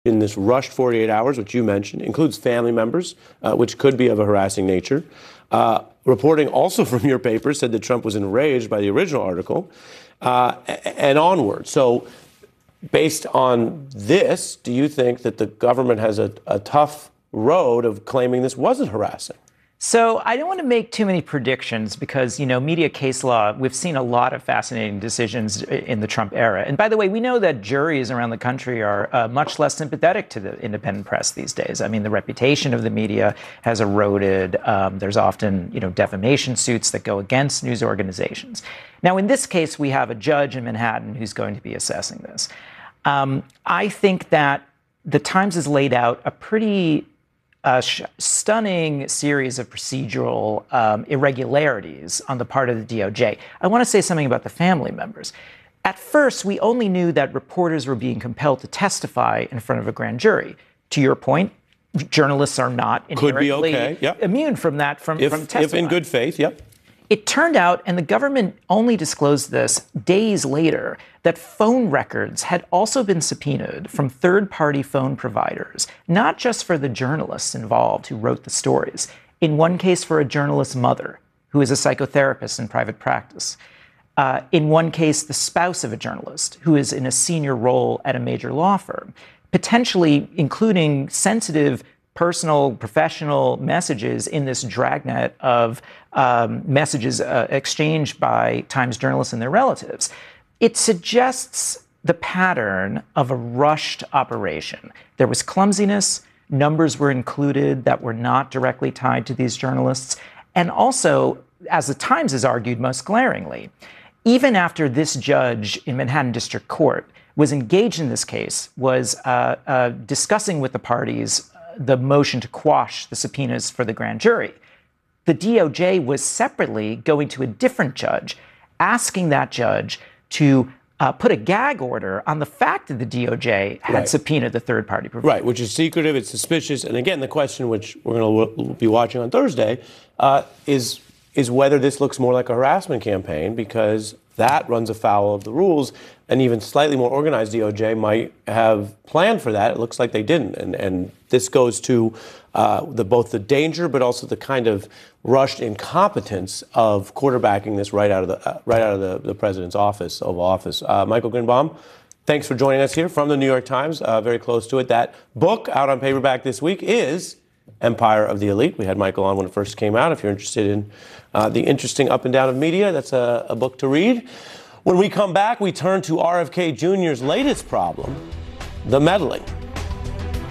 in this rushed 48 hours, which you mentioned, includes family members, which could be of a harassing nature. Reporting also from your paper said that Trump was enraged by the original article and onward. So based on this, do you think that the government has a tough road of claiming this wasn't harassing? So I don't want to make too many predictions because, media case law, we've seen a lot of fascinating decisions in the Trump era. And by the way, we know that juries around the country are much less sympathetic to the independent press these days. I mean, the reputation of the media has eroded. There's often, defamation suits that go against news organizations. Now, in this case, we have a judge in Manhattan who's going to be assessing this. I think that the Times has laid out a pretty stunning series of procedural irregularities on the part of the DOJ. I want to say something about the family members. At first, we only knew that reporters were being compelled to testify in front of a grand jury. To your point, journalists are not inherently immune from that, from testifying. If in good faith, yep. It turned out, and the government only disclosed this days later, that phone records had also been subpoenaed from third-party phone providers, not just for the journalists involved who wrote the stories. In one case, for a journalist's mother, who is a psychotherapist in private practice. In one case, the spouse of a journalist, who is in a senior role at a major law firm, potentially including sensitive personal, professional messages in this dragnet of messages exchanged by Times journalists and their relatives. It suggests the pattern of a rushed operation. There was clumsiness, numbers were included that were not directly tied to these journalists, and also, as the Times has argued most glaringly, even after this judge in Manhattan District Court was engaged in this case, was discussing with the parties the motion to quash the subpoenas for the grand jury, the DOJ was separately going to a different judge, asking that judge to put a gag order on the fact that the DOJ had subpoenaed the third-party provider. Right, which is secretive, it's suspicious. And again, the question which we're going to be watching on Thursday is whether this looks more like a harassment campaign, because that runs afoul of the rules. An even slightly more organized DOJ might have planned for that. It looks like they didn't. And this goes to both the danger, but also the kind of rushed incompetence of quarterbacking this right out of the president's office, Oval Office. Michael Greenbaum, thanks for joining us here from the New York Times. Very close to it. That book out on paperback this week is Empire of the Elite. We had Michael on when it first came out. If you're interested in the interesting up and down of media, that's a book to read. When we come back, we turn to RFK Jr.'s latest problem, the meddling.